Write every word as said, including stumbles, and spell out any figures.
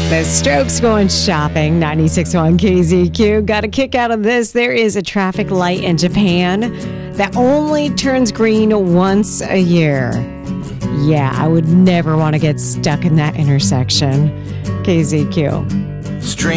The Strokes going shopping, ninety-six point one K Z Q. Got a kick out of this. There is a traffic light in Japan that only turns green once a year. Yeah, I would never want to get stuck in that intersection. K Z Q. Stream